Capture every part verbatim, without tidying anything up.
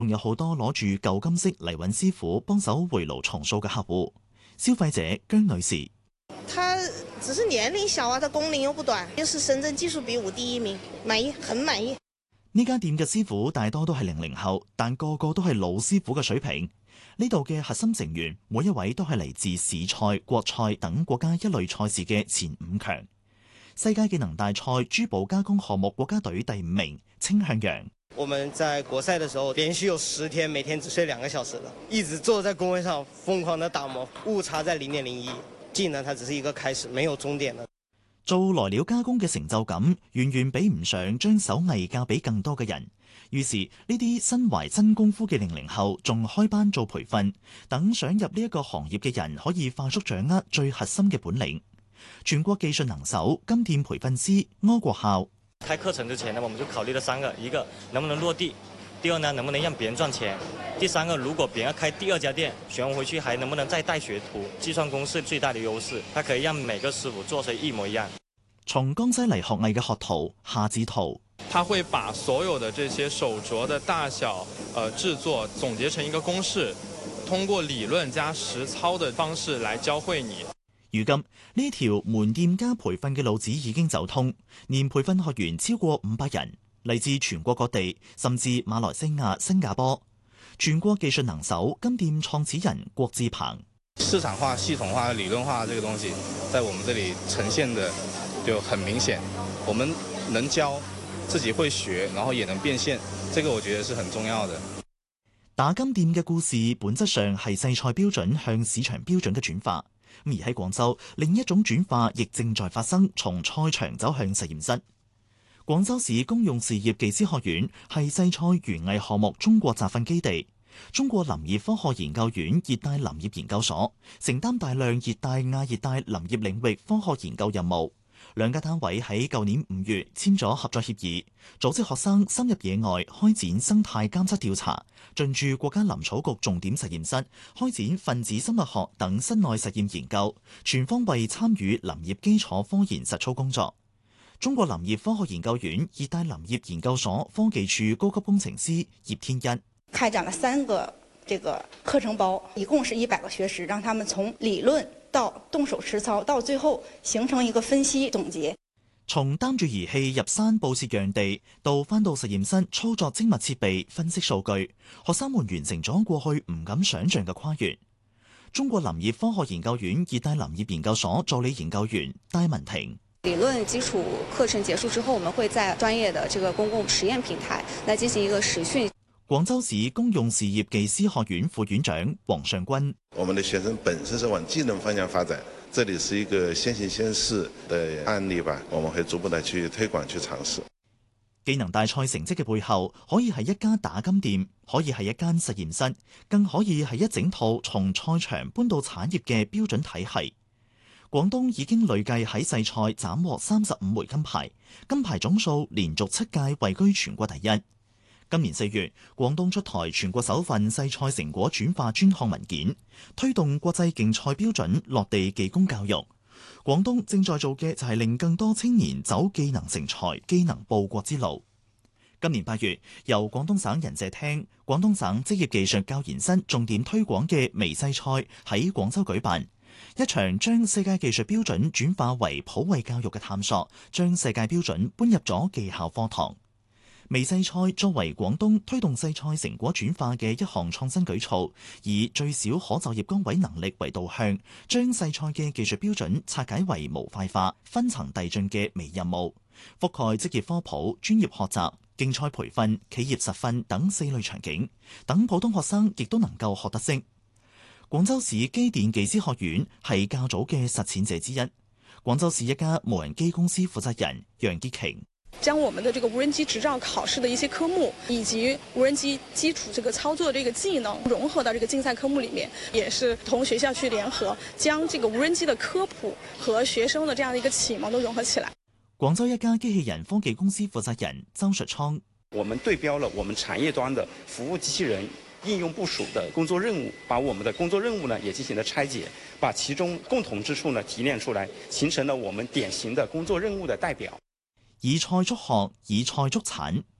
仲有好多攞住舊金色嚟揾師傅幫手回爐重塑嘅客戶。消費者姜女士， 他只是年齡小啊，他工齡又不短，又是深圳技術比武第一名，滿意，很滿意。 呢間店嘅師傅大多都係零零後，但個個都係老師傅嘅水平。呢度嘅核心成員每一位都係嚟自市菜、國菜等國家一類賽事嘅前五強。世界技能大賽珠寶加工項目國家隊第五名，稱向陽。 我們在國賽的時候，連續有十天，每天只睡兩個小時了，一直坐在工位上瘋狂的打磨，誤差在零點零一。技能它只是一個開始，沒有終點的。 做來料加工嘅成就感，遠遠比唔上將手藝教俾更多嘅人。於是呢啲身懷真功夫嘅零零後，仲開班做培訓，等想入呢一個行業嘅人可以快速掌握最核心嘅本領。全國技術能手金店培訓師柯國孝。 開課程之前呢，我們就考慮了三個：一個能不能落地，第二呢能不能讓別人賺錢，第三個如果別人要開第二家店，學完回去還能不能再帶學徒。計算公式最大的優勢，它可以讓每個師傅做成一模一樣。 從江西嚟學藝嘅學徒夏子圖， 他會把所有的這些手鐲的大小、呃製作總結成一個公式，通過理論加實操的方式來教會你。 如今呢條門店加培訓嘅路子已經走通，年培訓學員超過五百人，嚟自全國各地，甚至馬來西亞、新加坡。全國技術能手金店創始人郭志鵬， 市場化、系統化、理論化這個東西，在我們這裡呈現的就很明顯。我們能教，自己會學，然後也能變現，這個我覺得是很重要的。 打金店嘅故事本質上係製菜標準向市場標準嘅轉化。而喺廣州，另一種轉化亦正在發生，從菜場走向實驗室。廣州市公用事業技師學院係製菜園藝項目中國集訓基地。中國林業科學研究院熱帶林業研究所承擔大量熱帶亞熱帶林業領域科學研究任務。兩家單位喺舊年五月簽咗合作協議，組織學生深入野外開展生態監測調查，進駐國家林草局重點實驗室，開展分子生物學等室內實驗研究，全方位參與林業基礎科研實操工作。中國林業科學研究院熱帶林業研究所科技處高級工程師葉天一， 開展了三個這個課程包，一共是一百個學時，讓他們從理論到動手實操，到最後形成一個分析總結。 從擔住儀器入山布設樣地，到返到實驗室操作精密設備分析數據，學生們完成咗過去唔敢想象嘅跨越。中國林業科學研究院熱帶林業研究所助理研究員戴文婷， 理論基礎課程結束之後，我們會在專業的這個公共實驗平台來進行一個實訓。 廣州市公用事業技師學院副院長黃尚軍， 我們的學生本身是往技能方向發展，這裡是一個先行先試的案例吧，我們會逐步的去推廣去嘗試。 技能大賽成績嘅背後，可以係一家打金店，可以係一間實驗室，更可以係一整套從賽場搬到產業嘅標準體系。廣東已經累計喺世賽斬獲三十五枚金牌，金牌總數連續七屆位居全國第一。今年四月，廣東出台全國首份世賽成果轉化專項文件，推動國際競賽標準落地技工教育。廣東正在做嘅就係令更多青年走技能成才、技能報國之路。今年八月，由廣東省人社廳、廣東省職業技術教研室重點推廣嘅微世賽喺廣州舉辦，一場將世界技術標準轉化為普惠教育嘅探索，將世界標準搬入咗技校課堂。微世賽作為廣東推動世賽成果轉化嘅一項創新舉措，以最少可就業崗位能力為導向，將世賽嘅技術標準拆解為模塊化、分層遞進嘅微任務，覆蓋職業科普、專業學習、競賽培訓、企業實訓等四類場景，等普通學生亦都能夠學得識。廣州市機電技師學院係較早嘅實踐者之一。廣州市一家無人機公司負責人楊潔瓊， 將我們的這個無人機執照考試的一些科目，以及無人機基礎這個操作的這個技能融合到這個競賽科目裏面，也是同學校去聯合，將這個無人機的科普和學生的這樣的一個啟蒙都融合起來。 廣州一家機器人科技公司負責人周述倉， 我們對標了我們產業端的服務機器人應用部署的工作任務，把我們的工作任務呢也進行了拆解，把其中共同之處呢提煉出來，形成了我們典型的工作任務的代表。 以菜促學，以菜促產，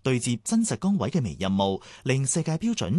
對接真實崗位嘅微任務，令世界標準